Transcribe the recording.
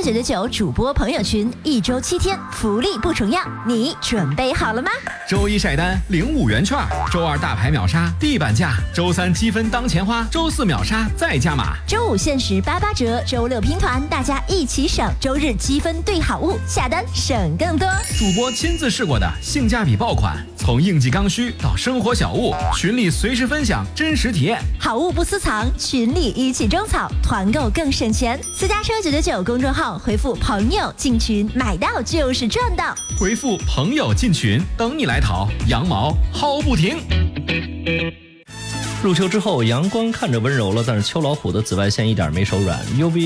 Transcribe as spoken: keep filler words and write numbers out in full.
九九九主播朋友群，一周七天，福利不重样，你准备好了吗？ 周一晒单领五元券，周二大牌秒杀地板价，周三积分当钱花，周四秒杀再加码， 周五限时八八折，周六拼团，大家一起省，周日积分兑好物，下单省更多。 主播亲自试过的性价比爆款，从应季刚需到生活小物，群里随时分享真实体验， 好物不私藏，群里一起种草，团购更省钱。私家车九九九公众号回复朋友进群，买到就是赚到。 回复朋友进群，等你来淘，羊毛薅不停。 入秋之后，阳光看着温柔了，但是秋老虎的紫外线一点没手软。U V